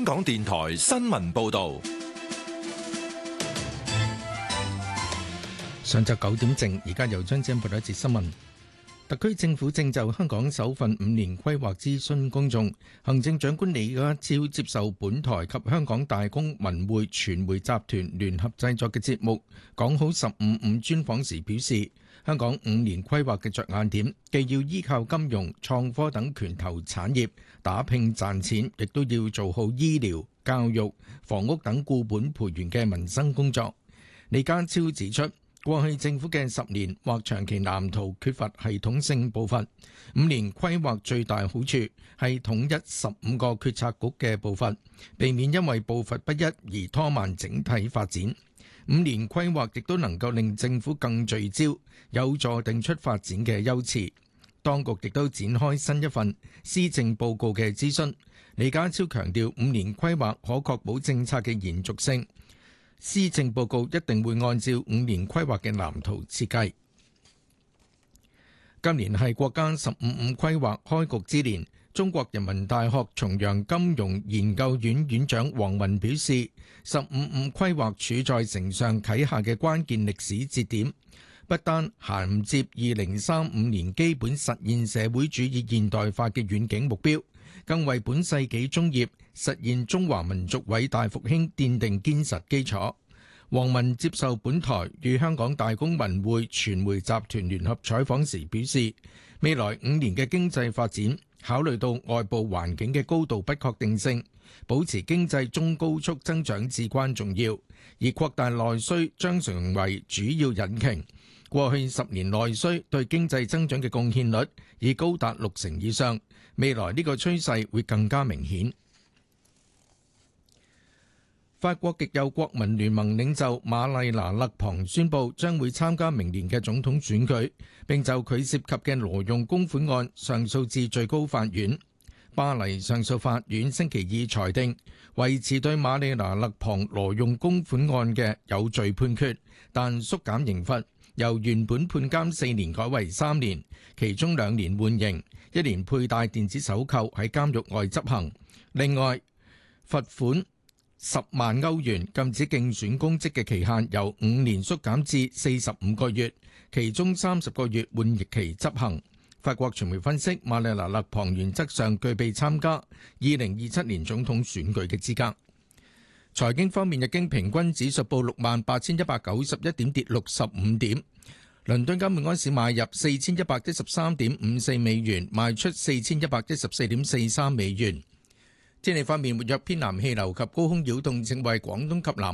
港電台新聞報道。 上晝9點正，而家由張姐報道一節新聞。特區政府正就香港首份5年規劃諮詢公眾。行政長官李家超接受本台及香港大公文匯傳媒集團聯合製作嘅節目《講好15/5》專訪時表示，香港5年規劃嘅着眼點，既要依靠金融、創科等拳頭產業打拼賺錢，亦都要做好醫療、教育、房屋等固本培元嘅民生工作。李家超指出，過去政府嘅10年或長期藍圖缺乏系統性步伐，5年規劃最大好處係統一15個決策局嘅步伐，避免因為步伐不一而拖慢整體發展。5年規劃亦都能夠令政府更聚焦，有助定出發展嘅優次。當局亦都展開新一份施政報告嘅諮詢。李家超強調，5年規劃可確保政策嘅延續性。施政報告一定會按照5年規劃嘅藍圖設計。今年係國家15/5規劃開局之年，中國人民大學重陽金融研究院院長王文表示，15/5規劃處在承上啟下嘅關鍵歷史節點，不單銜接2035年基本實現社會主義現代化嘅遠景目標，更為本世紀中葉實現中華民族偉大復興奠定堅實基礎。王文接受本台與香港大公文匯傳媒集團聯合採訪時表示，未來5年嘅經濟發展，考慮到外部環境嘅高度不確定性，保持經濟中高速增長至關重要，而擴大內需將成為主要引擎。過去10年內需對經濟增長嘅貢獻率已高達60%以上，未來呢個趨勢會更加明顯。法國極右國民聯盟領袖瑪麗娜勒龐宣布將會參加明年嘅總統選舉，並就佢涉及嘅挪用公款案上訴至最高法院。巴黎上訴法院星期二裁定，維持對瑪麗娜勒龐挪用公款案嘅有罪判決，但縮減刑罰，由原本判監4年改為3年，其中2年緩刑，1年佩戴電子手銬喺監獄外執行。另外，罰款10萬歐元，禁止競選公職嘅期限由5年縮減至45個月，其中30個月緩役期執行。法國傳媒分析，瑪麗娜勒龐原則上具備參加2027年總統選舉嘅資格。財經方面，日經平均指數報68,191點，跌65點。倫敦金每安士買入4113.54美元，賣出4114.43美元。天氣方面，活躍偏南氣流及高空擾動正為廣東及南